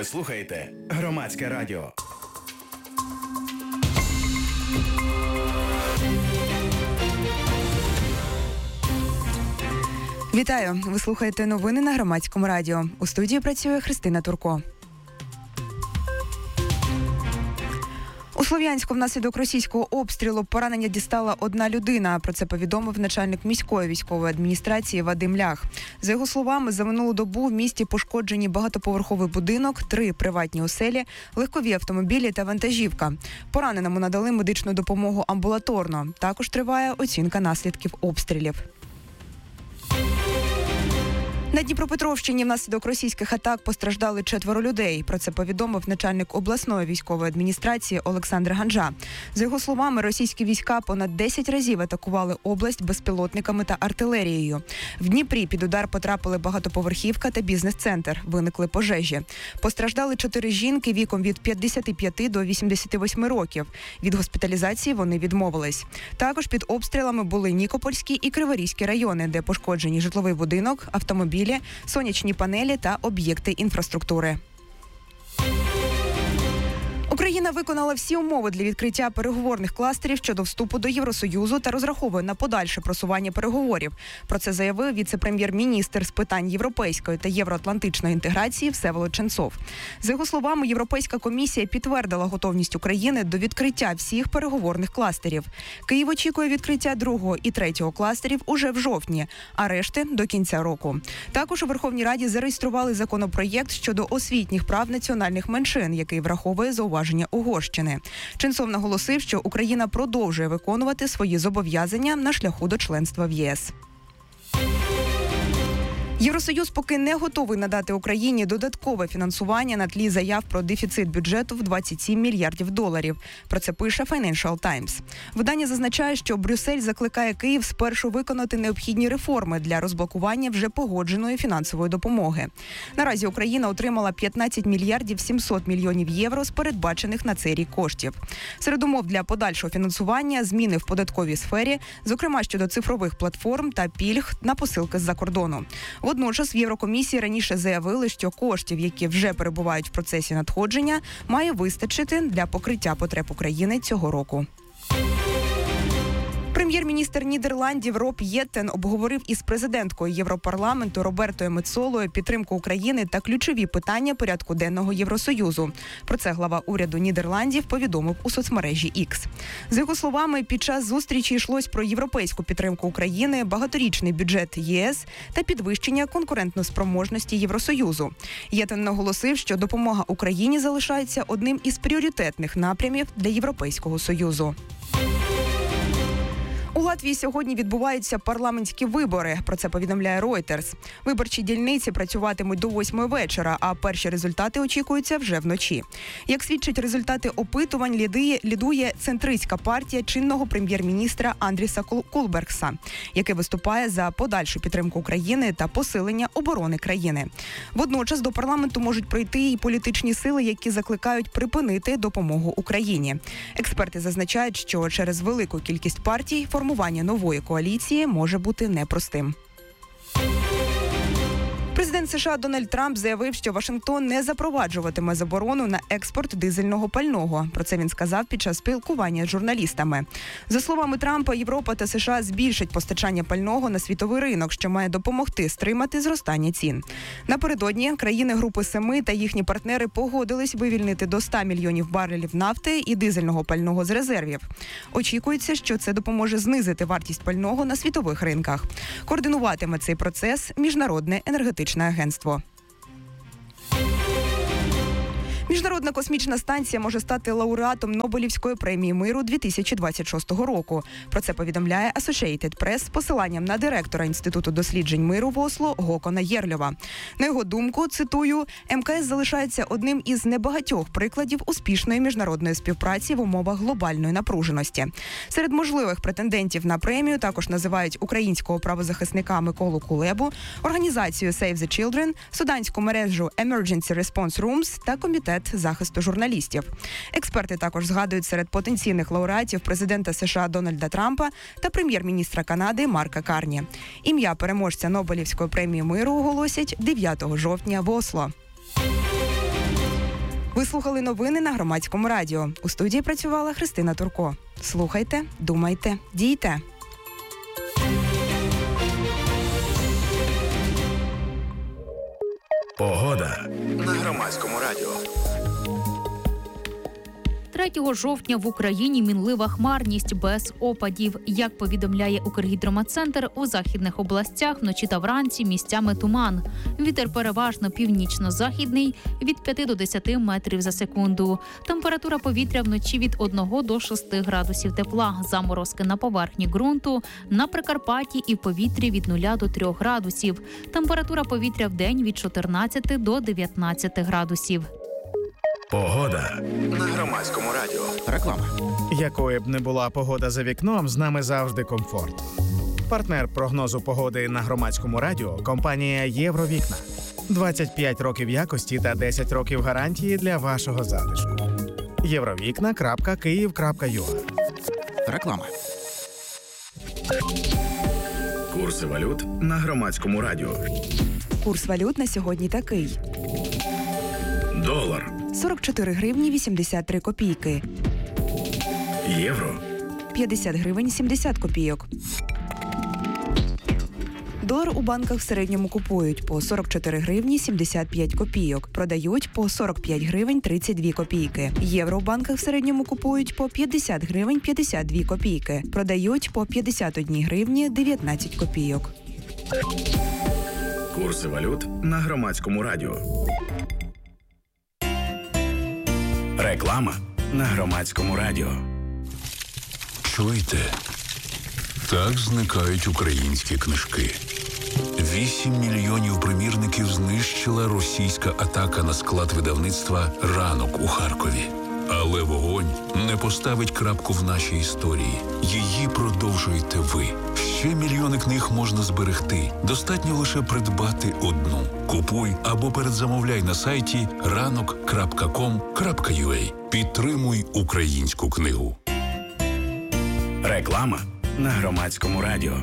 слухаєте Громадське радіо. Вітаю! Ви слухаєте новини на Громадському радіо. У студії працює Христина Турко. У Слов'янську внаслідок російського обстрілу поранення дістала одна людина. Про це повідомив начальник міської військової адміністрації Вадим Лях. За його словами, за минулу добу в місті пошкоджені багатоповерховий будинок, 3 приватні оселі, легкові автомобілі та вантажівка. Пораненому надали медичну допомогу амбулаторно. Також триває оцінка наслідків обстрілів. На Дніпропетровщині внаслідок російських атак постраждали 4 людей. Про це повідомив начальник обласної військової адміністрації Олександр Ганжа. За його словами, російські війська понад 10 разів атакували область безпілотниками та артилерією. В Дніпрі під удар потрапили багатоповерхівка та бізнес-центр. Виникли пожежі. Постраждали 4 жінки віком від 55 до 88 років. Від госпіталізації вони відмовились. Також під обстрілами були Нікопольський і Криворізький райони, де пошкоджені житловий будинок, автомобілі, сонячні панелі та об'єкти інфраструктури. Україна виконала всі умови для відкриття переговорних кластерів щодо вступу до Євросоюзу та розраховує на подальше просування переговорів. Про це заявив віце-прем'єр-міністр з питань європейської та євроатлантичної інтеграції Всеволод Ченцов. За його словами, Європейська комісія підтвердила готовність України до відкриття всіх переговорних кластерів. Київ очікує відкриття 2-го і 3-го кластерів уже в жовтні, а решти – до кінця року. Також у Верховній Раді зареєстрували законопроєкт щодо освітніх прав національних меншин, який враховує зауваження Угорщини. Ченцов наголосив, що Україна продовжує виконувати свої зобов'язання на шляху до членства в ЄС. Євросоюз поки не готовий надати Україні додаткове фінансування на тлі заяв про дефіцит бюджету в 27 мільярдів доларів. Про це пише Financial Times. Видання зазначає, що Брюссель закликає Київ спершу виконати необхідні реформи для розблокування вже погодженої фінансової допомоги. Наразі Україна отримала 15 мільярдів 700 мільйонів євро з передбачених на цей рік коштів. Серед умов для подальшого фінансування – зміни в податковій сфері, зокрема щодо цифрових платформ та пільг на посилки з-за кордону. Водночас в Єврокомісії раніше заявили, що коштів, які вже перебувають в процесі надходження, має вистачити для покриття потреб України цього року. Прем'єр-міністр Нідерландів Роб Єттен обговорив із президенткою Європарламенту Робертою Мецолою підтримку України та ключові питання порядку денного Євросоюзу. Про це глава уряду Нідерландів повідомив у соцмережі X. За його словами, під час зустрічі йшлось про європейську підтримку України, багаторічний бюджет ЄС та підвищення конкурентноспроможності Євросоюзу. Єттен наголосив, що допомога Україні залишається одним із пріоритетних напрямів для Європейського Союзу. У Латвії сьогодні відбуваються парламентські вибори. Про це повідомляє Reuters. Виборчі дільниці працюватимуть до 8 вечора, а перші результати очікуються вже вночі. Як свідчать результати опитувань, лідує центристська партія чинного прем'єр-міністра Андріса Кулбергса, який виступає за подальшу підтримку України та посилення оборони країни. Водночас до парламенту можуть прийти і політичні сили, які закликають припинити допомогу Україні. Експерти зазначають, що через велику кількість партій формування нової коаліції може бути непростим. Президент США Дональд Трамп заявив, що Вашингтон не запроваджуватиме заборону на експорт дизельного пального. Про це він сказав під час спілкування з журналістами. За словами Трампа, Європа та США збільшать постачання пального на світовий ринок, що має допомогти стримати зростання цін. Напередодні країни Групи 7 та їхні партнери погодились вивільнити до 100 мільйонів барелів нафти і дизельного пального з резервів. Очікується, що це допоможе знизити вартість пального на світових ринках. Координуватиме цей процес Міжнародне енергетичне агентство. Міжнародна космічна станція може стати лауреатом Нобелівської премії миру 2026 року. Про це повідомляє Associated Press з посиланням на директора Інституту досліджень миру в Осло Гокона Єрльова. На його думку, цитую, МКС залишається одним із небагатьох прикладів успішної міжнародної співпраці в умовах глобальної напруженості. Серед можливих претендентів на премію також називають українського правозахисника Миколу Кулебу, організацію Save the Children, суданську мережу Emergency Response Rooms та комітет захисту журналістів. Експерти також згадують серед потенційних лауреатів президента США Дональда Трампа та прем'єр-міністра Канади Марка Карні. Ім'я переможця Нобелівської премії миру оголосять 9 жовтня в Осло. Ви слухали новини на Громадському радіо. У студії працювала Христина Турко. Слухайте, думайте, дійте. Погода на Громадському радіо. 3 жовтня в Україні мінлива хмарність без опадів. Як повідомляє Укргідрометцентр, у західних областях вночі та вранці місцями туман. Вітер переважно північно-західний від 5 до 10 метрів за секунду. Температура повітря вночі від 1 до 6 градусів тепла. Заморозки на поверхні ґрунту, на Прикарпатті і в повітрі від 0 до 3 градусів. Температура повітря вдень від 14 до 19 градусів. Погода на Громадському радіо. Реклама. Якою б не була погода за вікном, з нами завжди комфорт. Партнер прогнозу погоди на Громадському радіо – компанія «Євровікна». 25 років якості та 10 років гарантії для вашого затишку. Євровікна.Київ.ua. Реклама. Курси валют на Громадському радіо. Курс валют на сьогодні такий. Долар. 44 гривні 83 копійки. Євро. 50 гривень 70 копійок. Долар у банках в середньому купують по 44 гривні 75 копійок, продають по 45 гривень 32 копійки. Євро у банках в середньому купують по 50 гривень 52 копійки, продають по 51 гривні 19 копійок. Курси валют на Громадському радіо. Реклама на Громадському радіо. Чуєте? Так зникають українські книжки. 8 мільйонів примірників знищила російська атака на склад видавництва «Ранок» у Харкові. Але вогонь не поставить крапку в нашій історії. Її продовжуєте ви. Ще мільйони книг можна зберегти. Достатньо лише придбати одну. Купуй або передзамовляй на сайті ranok.com.ua. Підтримуй українську книгу. Реклама на Громадському радіо.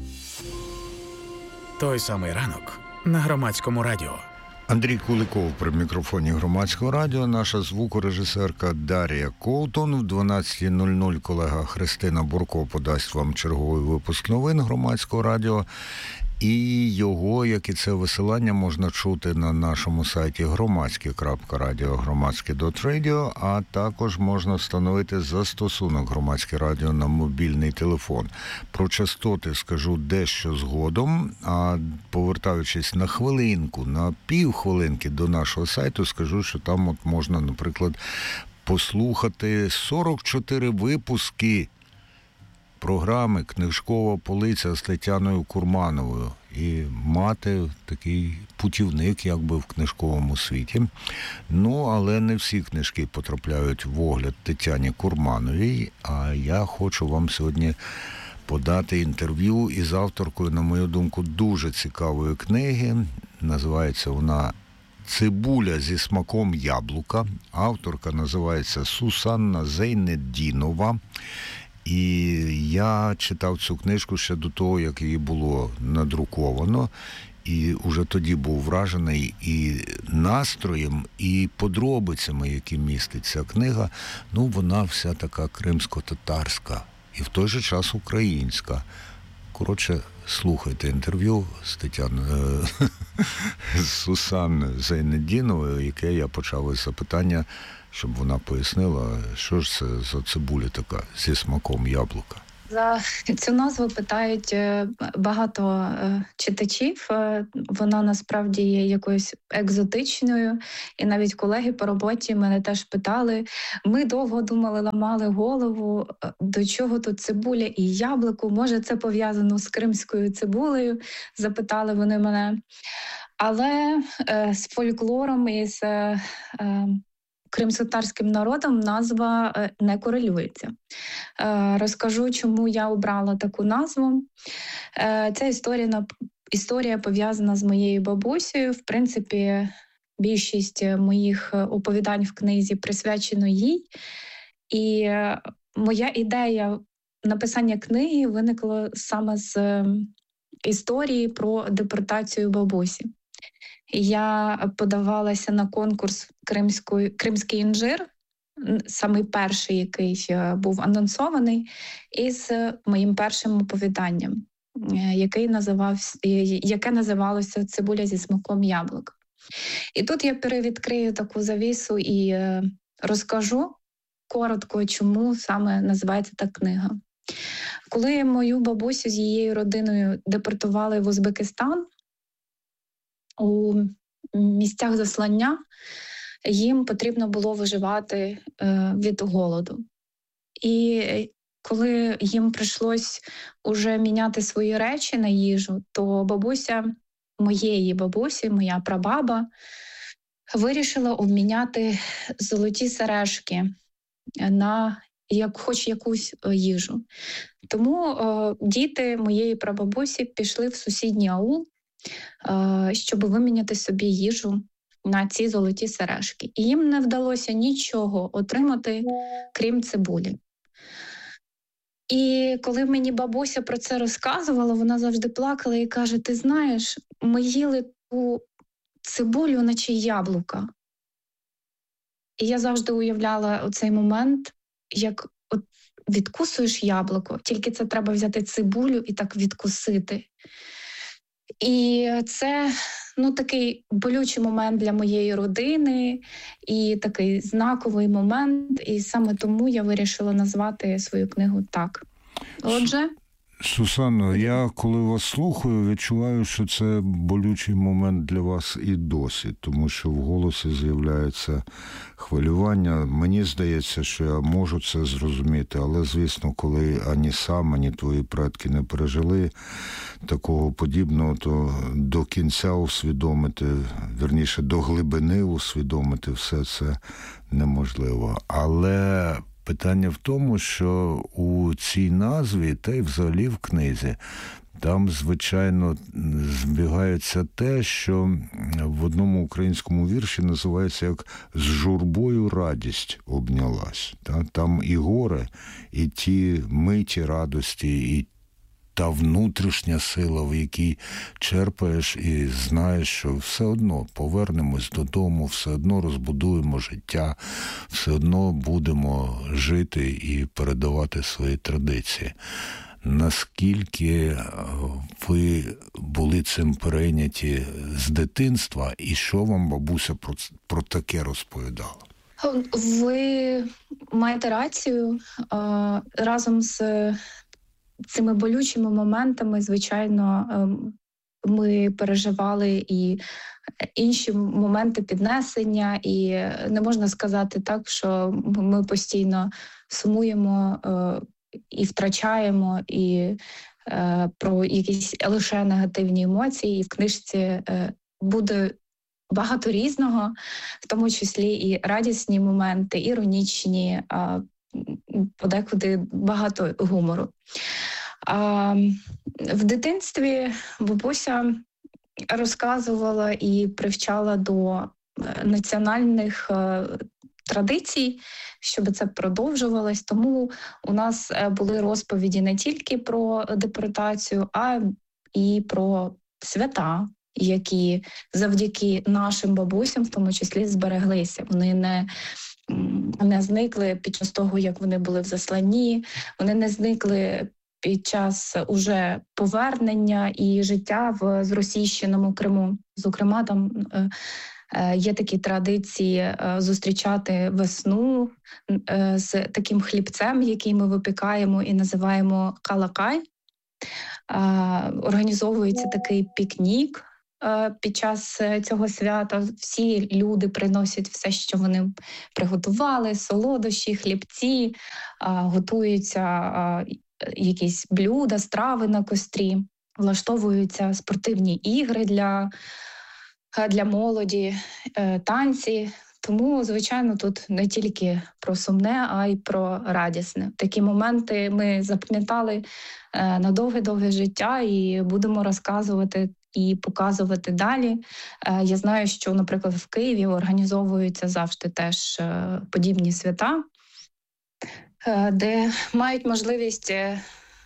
Той самий ранок на Громадському радіо. Андрій Куликов при мікрофоні Громадського радіо, наша звукорежисерка Дар'я Коутон. В 12:00 колега Христина Бурко подасть вам черговий випуск новин Громадського радіо. І його, як і це висилання, можна чути на нашому сайті громадське.радіо, громадське.радіо, а також можна встановити застосунок Громадське радіо на мобільний телефон. Про частоти скажу дещо згодом, а повертаючись на хвилинку, на півхвилинки до нашого сайту, скажу, що там от можна, наприклад, послухати 44 випуски програми «Книжкова полиця» з Тетяною Курмановою і мати такий путівник якби в книжковому світі. Ну, але не всі книжки потрапляють в огляд Тетяні Курмановій, а я хочу вам сьогодні подати інтерв'ю із авторкою, на мою думку, дуже цікавої книги. Називається вона «Цибуля зі смаком яблука». Авторка називається Сусанна Зейнеддінова. І я читав цю книжку ще до того, як її було надруковано, і уже тоді був вражений і настроєм, і подробицями, які містить ця книга. Ну, вона вся така кримсько-татарська і в той же час українська. Коротше, слухайте інтерв'ю з Сусанною Зейнеддіновою, яке я почав із запитання, щоб вона пояснила, що ж це за цибуля така зі смаком яблука. За цю назву питають багато читачів. Вона насправді є якоюсь екзотичною. І навіть колеги по роботі мене теж питали. Ми довго думали, ламали голову, до чого тут цибуля і яблуко. Може, це пов'язано з кримською цибулею? Запитали вони мене. Але з фольклором і з кримськотатарським народом назва не корелюється. Розкажу, чому я обрала таку назву. Ця історія пов'язана з моєю бабусею. В принципі, більшість моїх оповідань в книзі присвячено їй. І моя ідея написання книги виникла саме з історії про депортацію бабусі. Я подавалася на конкурс «Кримський інжир», самий перший, який був анонсований, із моїм першим оповіданням, яке називалося «Цибуля зі смаком яблука». І тут я перевідкрию таку завісу і розкажу коротко, чому саме називається та книга. Коли мою бабусю з її родиною депортували в Узбекистан, у місцях заслання їм потрібно було виживати від голоду. І коли їм прийшлось уже міняти свої речі на їжу, то бабуся моєї бабусі, моя прабаба, вирішила обміняти золоті сережки на хоч якусь їжу. Тому діти моєї прабабусі пішли в сусідній аул, щоб виміняти собі їжу на ці золоті сережки. І їм не вдалося нічого отримати, крім цибулі. І коли мені бабуся про це розказувала, вона завжди плакала і каже: ти знаєш, ми їли ту цибулю, наче яблука. І я завжди уявляла оцей момент, як от відкусуєш яблуко, тільки це треба взяти цибулю і так відкусити. І це такий болючий момент для моєї родини і такий знаковий момент. І саме тому я вирішила назвати свою книгу так. Отже... Сусанно, я коли вас слухаю, відчуваю, що це болючий момент для вас і досі, тому що в голосі з'являється хвилювання. Мені здається, що я можу це зрозуміти, але, звісно, коли ані сам, ані твої предки не пережили такого подібного, то до кінця усвідомити, вірніше, до глибини усвідомити все це неможливо. Але... питання в тому, що у цій назві, та й взагалі в книзі, там, звичайно, збігається те, що в одному українському вірші називається як «З журбою радість обнялась». Там і горе, і ті миті радості, і та внутрішня сила, в якій черпаєш і знаєш, що все одно повернемось додому, все одно розбудуємо життя, все одно будемо жити і передавати свої традиції. Наскільки ви були цим перейняті з дитинства, і що вам бабуся про таке розповідала? Ви маєте рацію. Разом з цими болючими моментами, звичайно, ми переживали і інші моменти піднесення, і не можна сказати так, що ми постійно сумуємо і втрачаємо, і про якісь лише негативні емоції. І в книжці буде багато різного, в тому числі і радісні моменти, іронічні, подекуди багато гумору. В дитинстві бабуся розказувала і привчала до національних традицій, щоб це продовжувалось. Тому у нас були розповіді не тільки про депортацію, а і про свята, які завдяки нашим бабусям в тому числі збереглися. Вони не зникли під час того, як вони були в засланні, вони не зникли під час уже повернення і життя в зросійщеному Криму. Зокрема, там є такі традиції зустрічати весну з таким хлібцем, який ми випікаємо і називаємо калакай. Організовується такий пікнік під час цього свята. Всі люди приносять все, що вони приготували, солодощі, хлібці, готуються якісь блюда, страви на кострі, влаштовуються спортивні ігри для молоді, танці. Тому, звичайно, тут не тільки про сумне, а й про радісне. Такі моменти ми запам'ятали на довге-довге життя і будемо розказувати і показувати далі. Я знаю, що, наприклад, в Києві організовуються завжди теж подібні свята, де мають можливість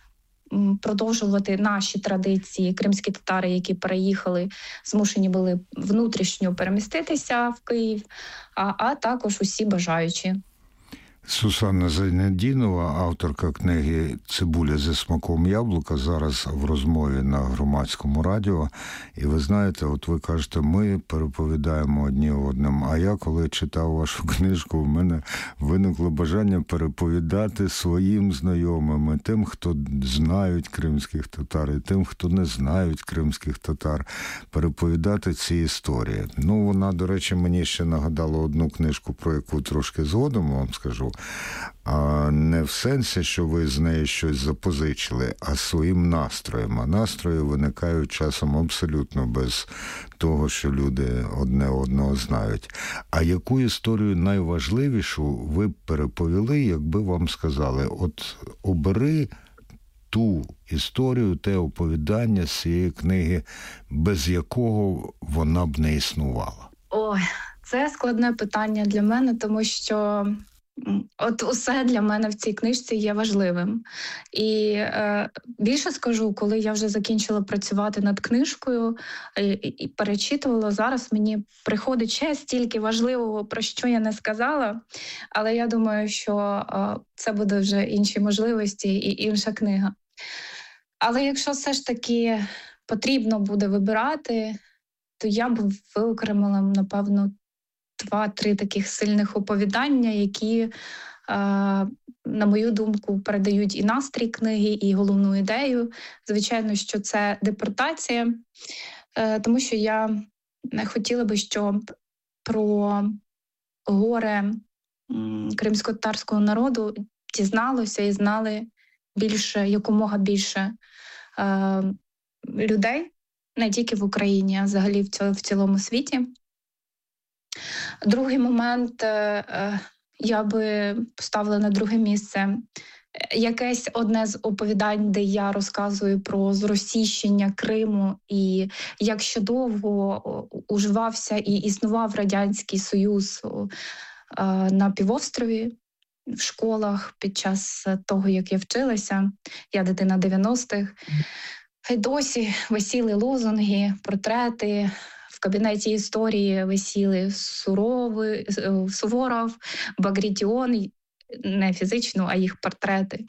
продовжувати наші традиції. Кримські татари, які переїхали, змушені були внутрішньо переміститися в Київ, а також усі бажаючі. Сусанна Зайнедінова, авторка книги «Цибуля зі смаком яблука», зараз в розмові на Громадському радіо. І ви знаєте, от ви кажете, ми переповідаємо одні одним. А я, коли читав вашу книжку, в мене виникло бажання переповідати своїм знайомим, і тим, хто знають кримських татар, і тим, хто не знають кримських татар, переповідати ці історії. Ну, вона, до речі, мені ще нагадала одну книжку, про яку трошки згодом вам скажу. А не в сенсі, що ви з неї щось запозичили, а своїм настроєм. А настрої виникають часом абсолютно без того, що люди одне одного знають. А яку історію найважливішу ви б переповіли, якби вам сказали, от обери ту історію, те оповідання з цієї книги, без якого вона б не існувала? Ой, це складне питання для мене, тому що от усе для мене в цій книжці є важливим. І більше скажу, коли я вже закінчила працювати над книжкою і перечитувала, зараз мені приходить ще стільки важливого, про що я не сказала, але я думаю, що це буде вже інші можливості і інша книга. Але якщо все ж таки потрібно буде вибирати, то я б виокремила, напевно, 2-3 таких сильних оповідання, які, на мою думку, передають і настрій книги, і головну ідею. Звичайно, що це депортація, тому що я хотіла би, щоб про горе кримсько-татарського народу дізналося і знали більше, якомога більше людей, не тільки в Україні, а взагалі в цілому світі. Другий момент я би поставила на друге місце якесь одне з оповідань, де я розказую про зросійщення Криму і як ще довго уживався і існував Радянський Союз на півострові, в школах під час того, як я вчилася. Я дитина 90-х. І досі висіли лозунги, портрети. В кабінеті історії висіли Суворов, Багратіон, не фізично, а їх портрети.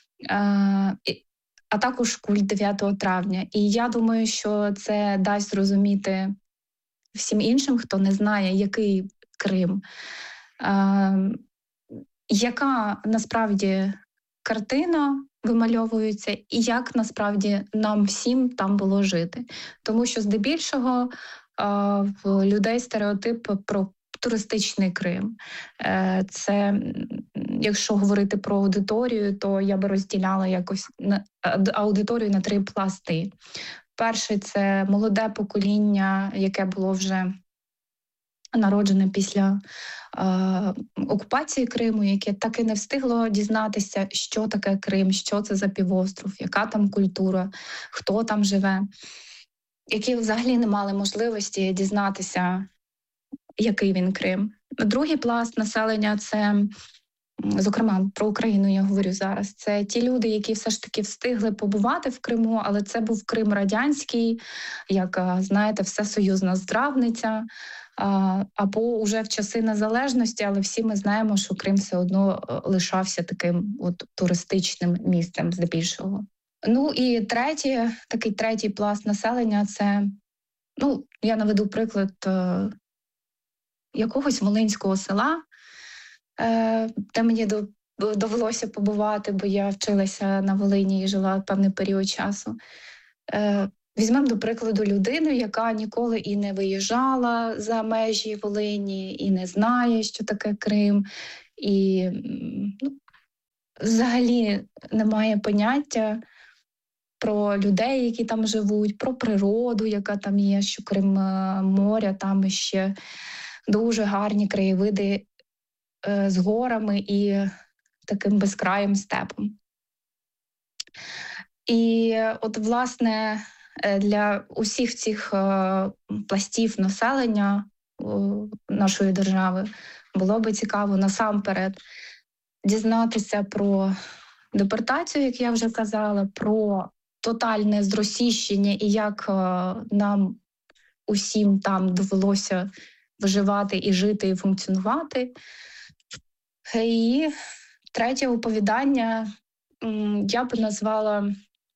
А також культ 9 травня. І я думаю, що це дасть зрозуміти всім іншим, хто не знає, який Крим, яка насправді картина вимальовується і як насправді нам всім там було жити. Тому що здебільшого в людей стереотип про туристичний Крим. Це, якщо говорити про аудиторію, то я би розділяла якось аудиторію на 3 пласти. Перший – це молоде покоління, яке було вже народжене після окупації Криму, яке так і не встигло дізнатися, що таке Крим, що це за півостров, яка там культура, хто там живе, які взагалі не мали можливості дізнатися, який він Крим. Другий пласт населення – це, зокрема, про Україну я говорю зараз, це ті люди, які все ж таки встигли побувати в Криму, але це був Крим радянський, як, знаєте, всесоюзна здравниця, або уже в часи незалежності, але всі ми знаємо, що Крим все одно лишався таким от туристичним місцем здебільшого. Ну і третій пласт населення – це, я наведу приклад якогось волинського села, де мені довелося побувати, бо я вчилася на Волині і жила певний період часу. Візьмемо, до прикладу, людину, яка ніколи і не виїжджала за межі Волині, і не знає, що таке Крим, і взагалі не має поняття про людей, які там живуть, про природу, яка там є, що крім моря, там ще дуже гарні краєвиди з горами і таким безкраїм степом. І от, власне, для усіх цих пластів населення нашої держави було би цікаво насамперед дізнатися про депортацію, як я вже казала, про тотальне зросійщення і як нам усім там довелося виживати і жити, і функціонувати. І третє оповідання я б назвала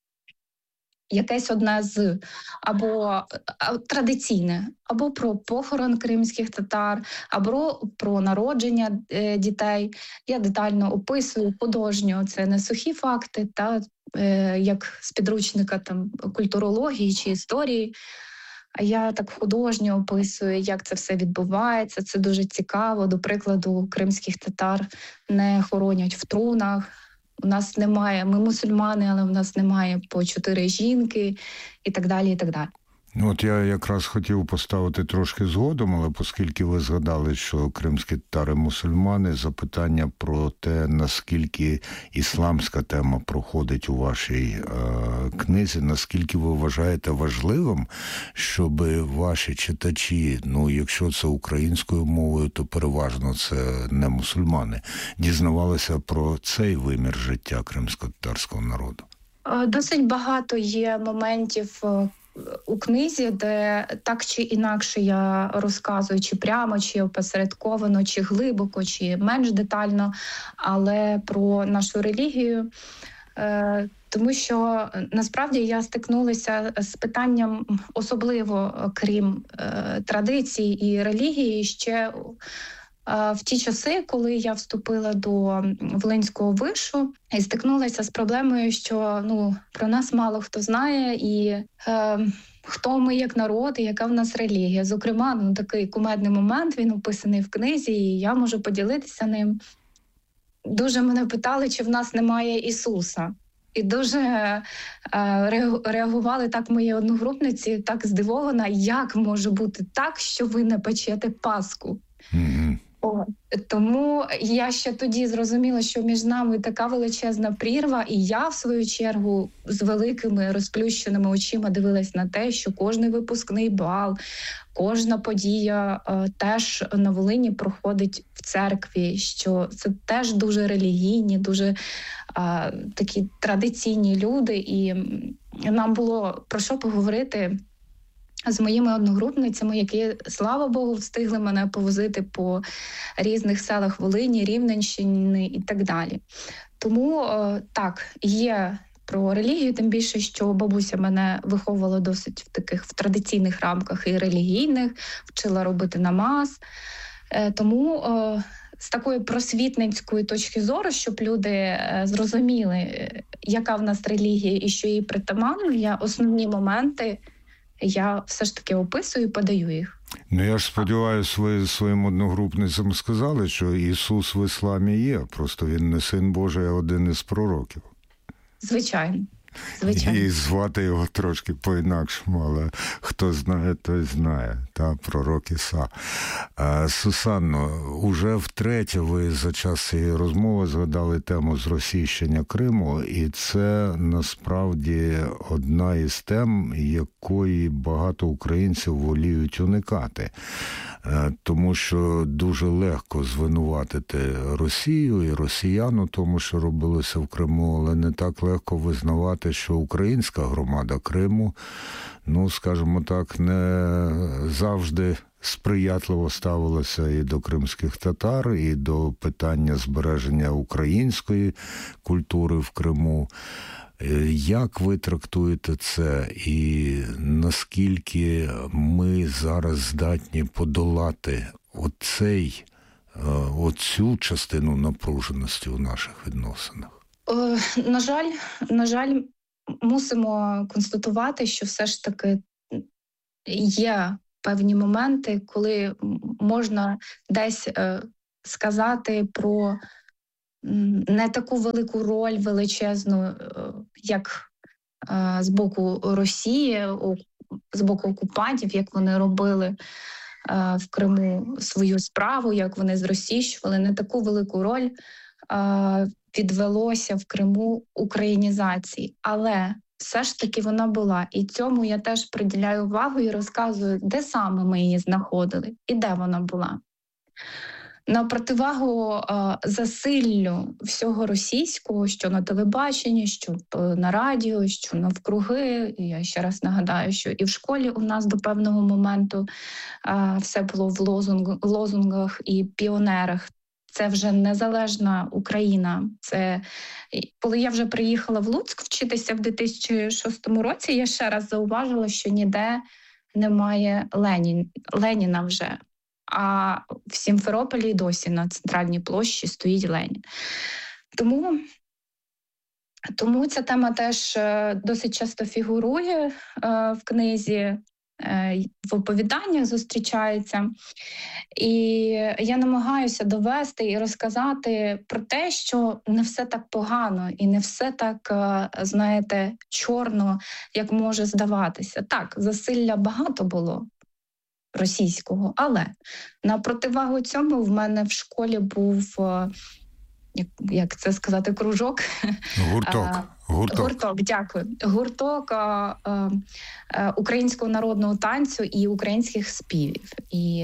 якесь одне з, або традиційне, або про похорон кримських татар, або про народження дітей. Я детально описую художньо, це не сухі факти, як з підручника там, культурології чи історії. А я так художньо описую, як це все відбувається. Це дуже цікаво. До прикладу, кримських татар не хоронять в трунах. У нас немає, ми мусульмани, але у нас немає по 4 жінки і так далі, і так далі. От я якраз хотів поставити трошки згодом, але оскільки ви згадали, що кримські татари мусульмани, запитання про те, наскільки ісламська тема проходить у вашій книзі, наскільки ви вважаєте важливим, щоб ваші читачі, якщо це українською мовою, то переважно це не мусульмани, дізнавалися про цей вимір життя кримсько-татарського народу? Досить багато є моментів у книзі, де так чи інакше я розказую, чи прямо, чи опосередковано, чи глибоко, чи менш детально, але про нашу релігію. Тому що насправді я стикнулася з питанням, особливо крім традицій і релігії, ще в ті часи, коли я вступила до Волинського вишу і стикнулася з проблемою, що про нас мало хто знає, і хто ми як народ, і яка в нас релігія. Зокрема, такий кумедний момент, він описаний в книзі, і я можу поділитися ним. Дуже мене питали, чи в нас немає Ісуса. І дуже реагували так мої одногрупниці, так здивована, як може бути так, що ви не печете Пасху. Mm-hmm. Тому я ще тоді зрозуміла, що між нами така величезна прірва, і я, в свою чергу, з великими розплющеними очима дивилась на те, що кожний випускний бал, кожна подія теж на Волині проходить в церкві, що це теж дуже релігійні, дуже такі традиційні люди, і нам було про що поговорити з моїми одногрупницями, які, слава Богу, встигли мене повозити по різних селах Волині, Рівненщини і так далі. Тому так, є про релігію, тим більше, що бабуся мене виховувала досить в традиційних рамках і релігійних, вчила робити намаз. Тому з такої просвітницької точки зору, щоб люди зрозуміли, яка в нас релігія і що їй притаманно, я основні моменти я все ж таки описую і подаю їх. Я ж сподіваюся, ви своїм одногрупницям сказали, що Ісус в ісламі є, просто він не син Божий, а один із пророків. Звичайно. І звати його трошки по-інакшому, але хто знає, той знає, пророк Іса. Сусанно, уже втретє ви за час цієї розмови згадали тему зросійщення Криму, і це насправді одна із тем, якої багато українців воліють уникати. Тому що дуже легко звинуватити Росію і росіян у тому, що робилося в Криму, але не так легко визнавати, що українська громада Криму, скажімо так, не завжди сприятливо ставилася і до кримських татар, і до питання збереження української культури в Криму. Як ви трактуєте це і наскільки ми зараз здатні подолати оцю частину напруженості у наших відносинах? На жаль, мусимо констатувати, що все ж таки є певні моменти, коли можна десь сказати про не таку велику роль величезну, як з боку Росії, з боку окупантів, як вони робили в Криму свою справу, як вони зросійщували, не таку велику роль відвелося в Криму українізації. Але все ж таки вона була. І цьому я теж приділяю увагу і розказую, де саме ми її знаходили і де вона була. На противагу засиллю всього російського, що на телебаченні, що на радіо, що навкруги. Я ще раз нагадаю, що і в школі у нас до певного моменту все було в лозунгах і піонерах. Це вже незалежна Україна. Це коли я вже приїхала в Луцьк вчитися в 2006 році, я ще раз зауважила, що ніде немає Леніна вже. А в Сімферополі й досі на центральній площі стоїть Ленін. Тому ця тема теж досить часто фігурує в книзі, в оповіданнях зустрічається. І я намагаюся довести і розказати про те, що не все так погано і не все так, знаєте, чорно, як може здаватися. Так, засилля багато було російського, але на противагу цьому в мене в школі був, як це сказати, кружок. Гурток, дякую. Гурток українського народного танцю і українських співів. І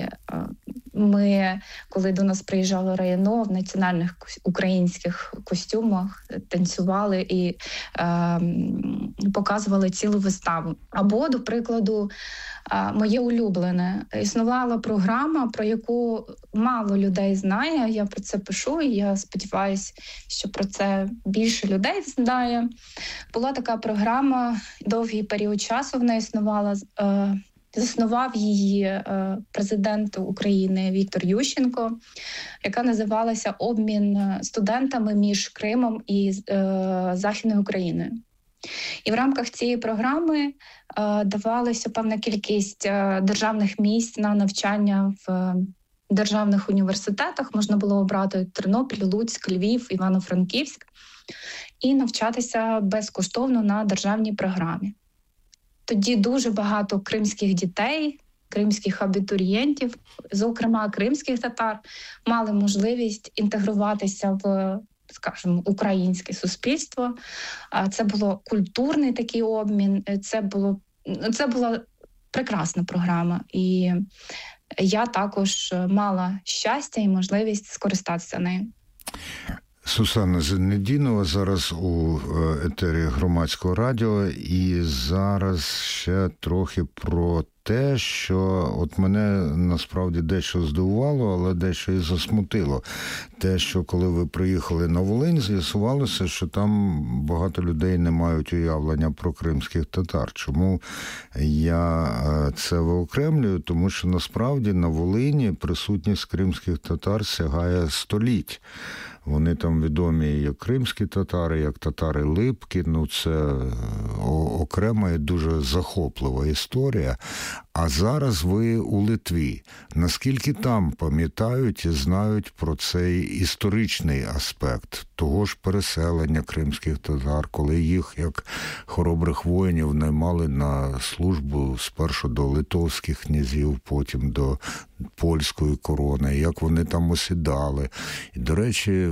ми, коли до нас приїжджало РАІНО, в національних українських костюмах танцювали і показували цілу виставу. Або, до прикладу, моє улюблене. Існувала програма, про яку мало людей знає. Я про це пишу, і я сподіваюся, що про це більше людей знає. Була така програма, довгий період часу вона існувала. Заснував її президент України Віктор Ющенко, яка називалася «Обмін студентами між Кримом і Західною Україною». І в рамках цієї програми давалася певна кількість державних місць на навчання в державних університетах. Можна було обрати Тернопіль, Луцьк, Львів, Івано-Франківськ і навчатися безкоштовно на державній програмі. Тоді дуже багато кримських дітей, кримських абітурієнтів, зокрема кримських татар, мали можливість інтегруватися в, скажімо, українське суспільство. Це було культурний такий обмін, це була прекрасна програма. І я також мала щастя і можливість скористатися нею. Сусанна Зенедінова зараз у етері Громадського радіо, і зараз ще трохи про те, що от мене насправді дещо здивувало, але дещо і засмутило. Те, що коли ви приїхали на Волинь, з'ясувалося, що там багато людей не мають уявлення про кримських татар. Чому я це виокремлюю? Тому що насправді на Волині присутність кримських татар сягає століть. Вони там відомі як кримські татари, як татари Липки. Це окрема і дуже захоплива історія. А зараз ви у Литві. Наскільки там пам'ятають і знають про цей історичний аспект того ж переселення кримських татар, коли їх, як хоробрих воїнів, наймали на службу спершу до литовських князів, потім до польської корони, як вони там осідали. І, до речі,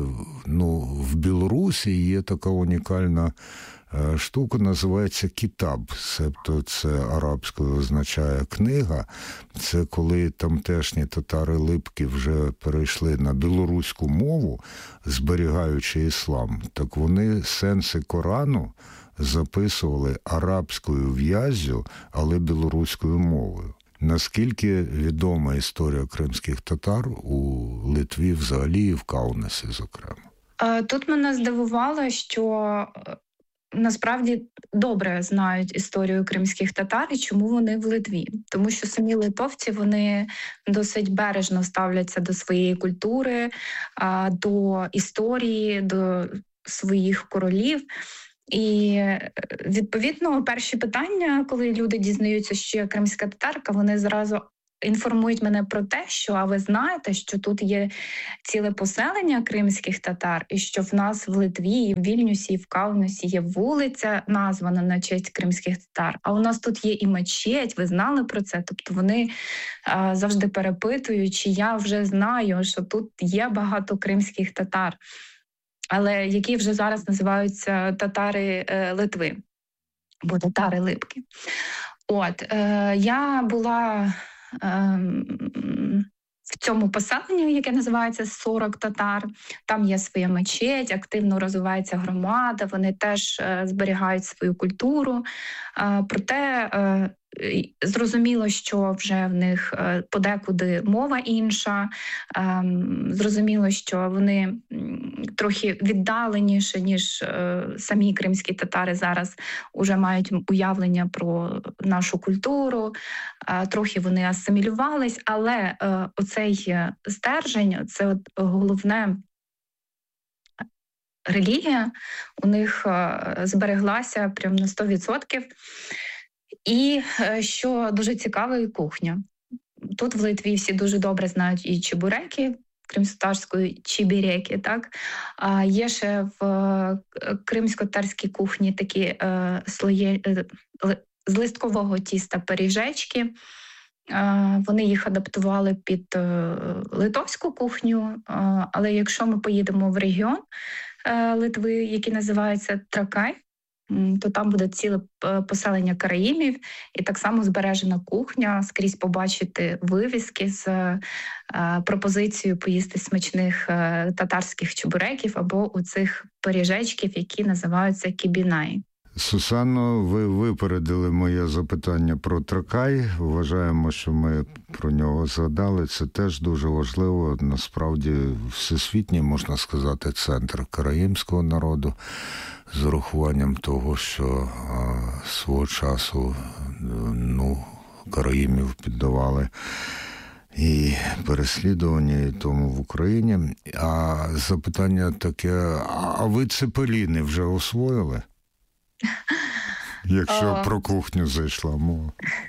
в Білорусі є така унікальна штука, називається кітаб, себто це арабською означає книга. Це коли тамтешні татари Липки вже перейшли на білоруську мову, зберігаючи іслам, так вони сенси Корану записували арабською в'яззю, але білоруською мовою. Наскільки відома історія кримських татар у Литві взагалі і в Каунасі, зокрема? Тут мене здивувало, що насправді добре знають історію кримських татар і чому вони в Литві. Тому що самі литовці, вони досить бережно ставляться до своєї культури, до історії, до своїх королів. І, відповідно, перші питання, коли люди дізнаються, що я кримська татарка, вони зразу інформують мене про те, що, а ви знаєте, що тут є ціле поселення кримських татар, і що в нас в Литві, і в Вільнюсі, і в Каунасі є вулиця, названа на честь кримських татар, а у нас тут є і мечеть, ви знали про це? Тобто вони завжди перепитують, чи я вже знаю, що тут є багато кримських татар, але які вже зараз називаються татари Литви, або татари Липки. Я була в цьому поселенні, яке називається 40 татар, там є своя мечеть, активно розвивається громада, вони теж зберігають свою культуру. Проте зрозуміло, що вже в них подекуди мова інша, зрозуміло, що вони трохи віддаленіше, ніж самі кримські татари зараз уже мають уявлення про нашу культуру, трохи вони асимілювались, але оцей стержень, це от головне, релігія у них збереглася прямо на 100%. І, що дуже цікаво, і кухня. Тут в Литві всі дуже добре знають і чебуреки, кримськотатарської чебіреки, так? Є ще в кримськотатарській кухні такі слої з листкового тіста пиріжечки. Вони їх адаптували під литовську кухню, але якщо ми поїдемо в регіон Литви, який називається Тракай, то там буде ціле поселення караїмів, і так само збережена кухня, скрізь побачити вивіски з пропозицією поїсти смачних татарських чебуреків або у цих пиріжечків, які називаються кібінай. Сусанно, ви випередили моє запитання про Тракай. Вважаємо, що ми про нього згадали. Це теж дуже важливо. Насправді, всесвітній, можна сказати, центр караїмського народу, з урахуванням того, що свого часу караїмів піддавали і переслідування, і тому в Україні. А запитання таке, а ви цепеліни вже освоїли? Якщо про кухню зайшла мова.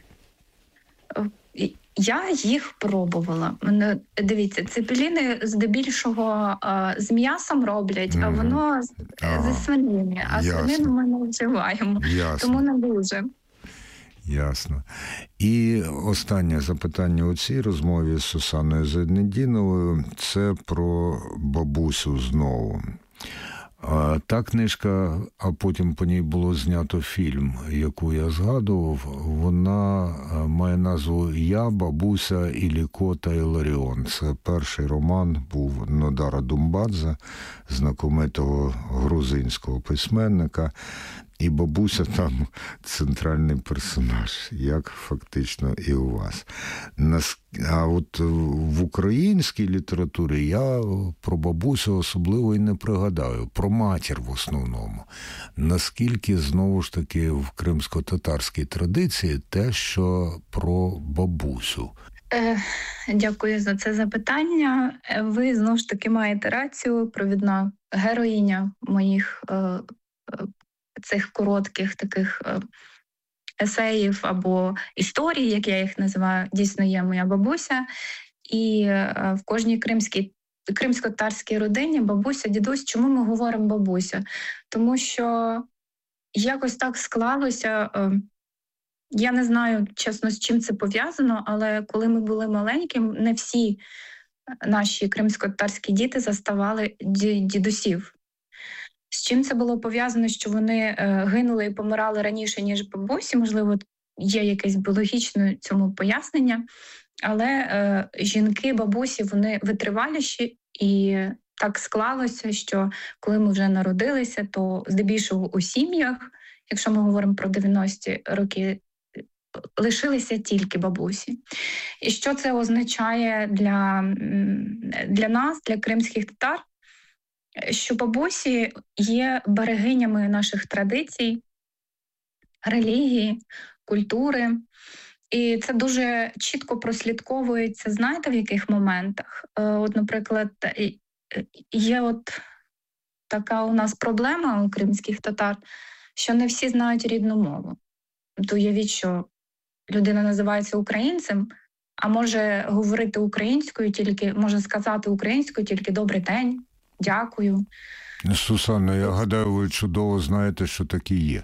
Я їх пробувала. Дивіться, цепеліни здебільшого з м'ясом роблять, а воно зі свинини. А свинину ми не вживаємо. Тому не дуже. Ясно. І останнє запитання у цій розмові з Сусанною Зайнетдіновою – це про бабусю знову. Та книжка, а потім по ній було знято фільм, яку я згадував, вона має назву «Я, бабуся, Іліко та Іларіон». Це перший роман був Нодара Думбадзе, знакомитого грузинського письменника. І бабуся там центральний персонаж, як фактично і у вас. А от в українській літературі я про бабусю особливо і не пригадаю, про матір в основному. Наскільки, знову ж таки, в кримсько-татарській традиції те, що про бабусю? Дякую за це запитання. Ви, знову ж таки, маєте рацію, провідна героїня моїх цих коротких таких есеїв або історій, як я їх називаю, дійсно є моя бабуся. І в кожній кримсько-татарській родині бабуся, дідусь. Чому ми говоримо бабуся? Тому що якось так склалося, я не знаю, чесно, з чим це пов'язано, але коли ми були маленьким, не всі наші кримсько-татарські діти заставали дідусів. З чим це було пов'язано, що вони гинули і помирали раніше, ніж бабусі? Можливо, є якесь біологічне цьому пояснення, але жінки, бабусі, вони витриваліші, і так склалося, що коли ми вже народилися, то здебільшого у сім'ях, якщо ми говоримо про 90-ті роки, лишилися тільки бабусі. І що це означає для нас, для кримських татар? Що бабусі є берегинями наших традицій, релігії, культури. І це дуже чітко прослідковується, знаєте, в яких моментах? От, наприклад, є от така у нас проблема у кримських татар, що не всі знають рідну мову. То уявіть, що людина називається українцем, а може говорити українською тільки, може сказати українською тільки «добрий день», «дякую». Сусанно, я гадаю, ви чудово знаєте, що такі є.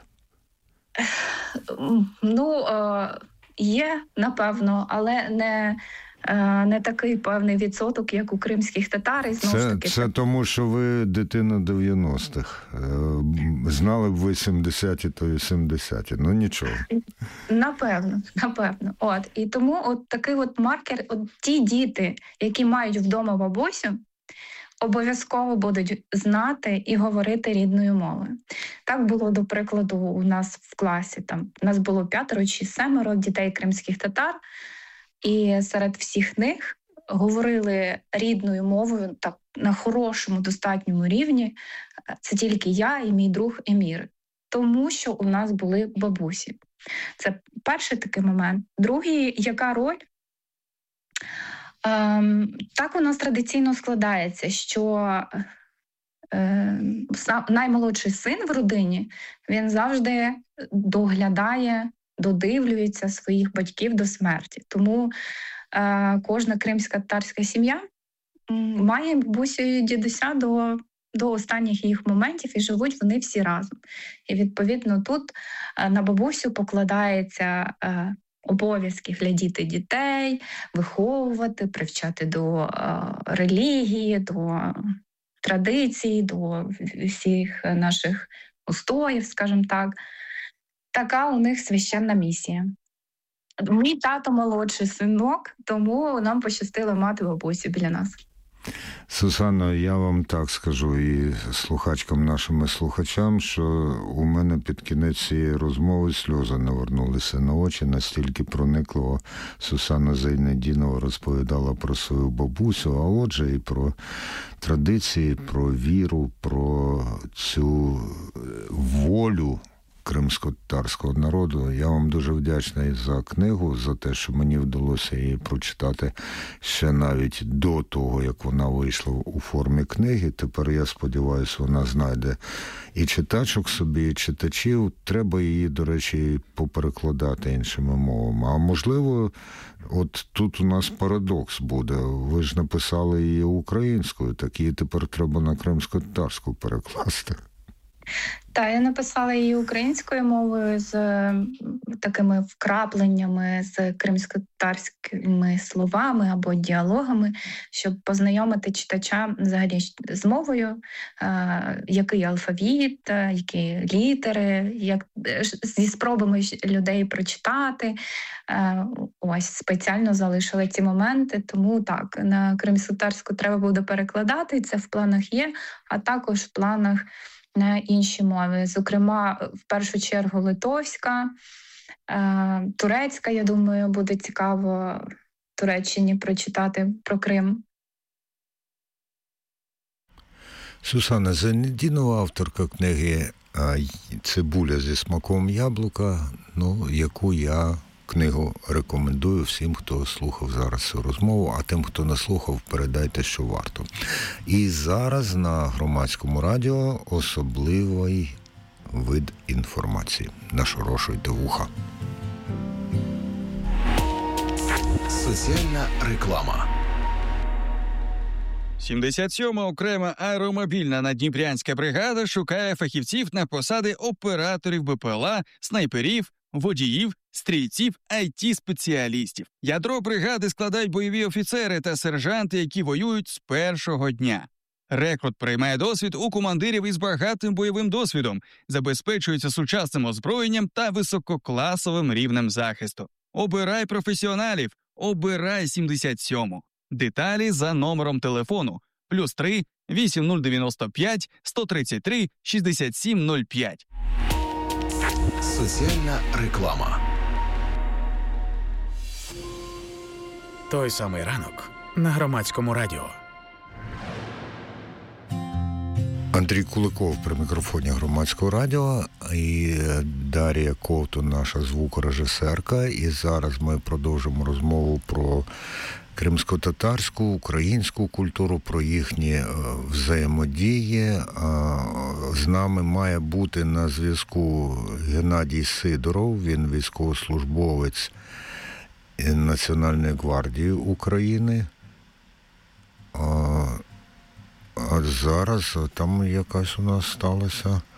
Є, напевно, але не такий певний відсоток, як у кримських татар. І знову ж таки, це тому, що ви дитина 90-х. Знали б ви 70-ті, то і 70-ті. Ну, нічого. Напевно. От. І тому от такий от маркер, от ті діти, які мають вдома бабусю, обов'язково будуть знати і говорити рідною мовою. Так було, до прикладу, у нас в класі. У нас було 5 чи 7 дітей кримських татар, і серед всіх них говорили рідною мовою так, на хорошому, достатньому рівні. Це тільки я і мій друг Емір. Тому що у нас були бабусі. Це перший такий момент. Другий, яка роль? Так у нас традиційно складається, що наймолодший син в родині, він завжди доглядає, додивлюється своїх батьків до смерті. Тому кожна кримсько-татарська сім'я має бабусю і дідуся до останніх їх моментів, і живуть вони всі разом. І, відповідно, тут на бабусю покладається обов'язки глядіти дітей, виховувати, привчати до релігії, до традицій, до всіх наших устоїв, скажімо так. Така у них священна місія. Мій тато молодший синок, тому нам пощастило мати бабусю біля нас. Сусано, я вам так скажу і слухачкам, нашим слухачам, що у мене під кінець цієї розмови сльози навернулися на очі, настільки проникливо Сусанна Зайнедінова розповідала про свою бабусю, а отже і про традиції, про віру, про цю волю кримсько-татарського народу. Я вам дуже вдячний за книгу, за те, що мені вдалося її прочитати ще навіть до того, як вона вийшла у формі книги. Тепер, я сподіваюся, вона знайде і читачок собі, і читачів. Треба її, до речі, поперекладати іншими мовами. А можливо, от тут у нас парадокс буде. Ви ж написали її українською, так її тепер треба на кримсько-татарську перекласти. Так, я написала її українською мовою з такими вкрапленнями, з кримськотатарськими словами або діалогами, щоб познайомити читача взагалі з мовою, який алфавіт, які літери, зі спробами людей прочитати. Ось спеціально залишили ці моменти, тому так, на кримськотатарську треба буде перекладати, це в планах є, а також в планах на інші мови. Зокрема, в першу чергу литовська, турецька, я думаю, буде цікаво Туреччині прочитати про Крим. Сусанна Зайнедінова, авторка книги «Цибуля зі смаком яблука», яку я книгу рекомендую всім, хто слухав зараз цю розмову, а тим, хто не слухав, передайте, що варто. І зараз на Громадському радіо особливий вид інформації. Нашорошуйте вуха. Соціальна реклама. 77-ма окрема аеромобільна наддніпрянська бригада шукає фахівців на посади операторів БПЛА, снайперів, водіїв, стрільців, IT-спеціалістів. Ядро бригади складають бойові офіцери та сержанти, які воюють з першого дня. Рекрут приймає досвід у командирів із багатим бойовим досвідом, забезпечується сучасним озброєнням та висококласовим рівнем захисту. Обирай професіоналів, обирай 77-му. Деталі за номером телефону +3 8095 133 6705. Соціальна реклама. Той самий ранок на Громадському радіо. Андрій Куликов при мікрофоні Громадського радіо і Дар'я Ковтун, наша звукорежисерка. І зараз ми продовжимо розмову про кримсько-татарську, українську культуру, про їхні взаємодії. З нами має бути на зв'язку Геннадій Сидоров, він військовослужбовець Національної гвардії України. А зараз там якась у нас сталася